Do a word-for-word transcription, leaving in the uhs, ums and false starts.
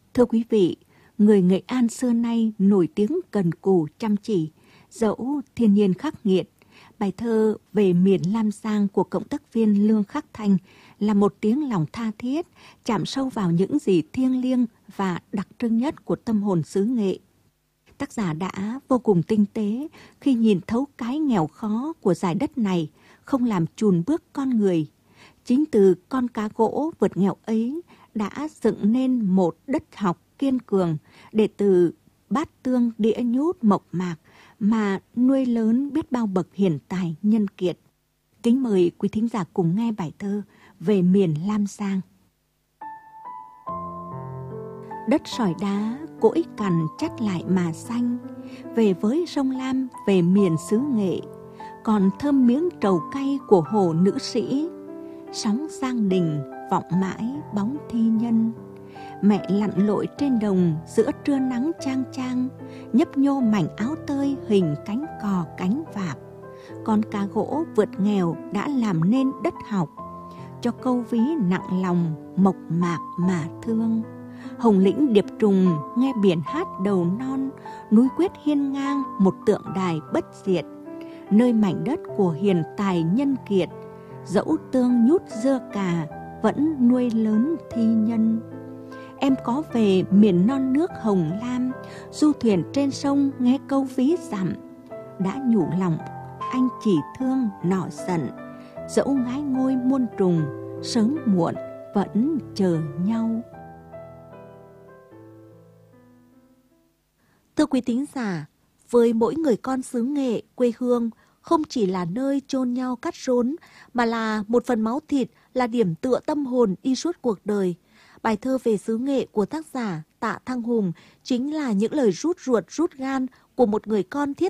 Thưa quý vị, người Nghệ An xưa nay nổi tiếng cần cù chăm chỉ, dẫu thiên nhiên khắc nghiệt. Bài thơ Về miền Lam Giang của cộng tác viên Lương Khắc Thanh là một tiếng lòng tha thiết, chạm sâu vào những gì thiêng liêng và đặc trưng nhất của tâm hồn xứ Nghệ. Tác giả đã vô cùng tinh tế khi nhìn thấu cái nghèo khó của dải đất này, không làm chùn bước con người. Chính từ con cá gỗ vượt nghèo ấy đã dựng nên một đất học kiên cường để từ bát tương đĩa nhút mộc mạc mà nuôi lớn biết bao bậc hiền tài nhân kiệt. Kính mời quý thính giả cùng nghe bài thơ Về miền Lam Giang. Đất sỏi đá, cỗi cằn chắt lại mà xanh, về với sông Lam, về miền xứ Nghệ, còn thơm miếng trầu cay của hồ nữ sĩ. Sóng Giang Đình vọng mãi bóng thi nhân, mẹ lặn lội trên đồng giữa trưa nắng chang chang, nhấp nhô mảnh áo tơi hình cánh cò cánh vạp. Con cá gỗ vượt nghèo đã làm nên đất học, cho câu ví nặng lòng mộc mạc mà thương. Hồng lĩnh điệp trùng nghe biển hát đầu non, núi quyết hiên ngang một tượng đài bất diệt. Nơi mảnh đất của hiền tài nhân kiệt, dẫu tương nhút dưa cà vẫn nuôi lớn thi nhân. Em có về miền non nước Hồng Lam, du thuyền trên sông nghe câu ví dặm. Đã nhủ lòng anh chỉ thương nọ giận, dẫu ngái ngôi muôn trùng, sớm muộn vẫn chờ nhau. Thưa quý thính giả, với mỗi người con xứ Nghệ, quê hương không chỉ là nơi chôn nhau cắt rốn, mà là một phần máu thịt, là điểm tựa tâm hồn đi suốt cuộc đời. Bài thơ về xứ Nghệ của tác giả Tạ Thăng Hùng chính là những lời rút ruột rút gan của một người con thiết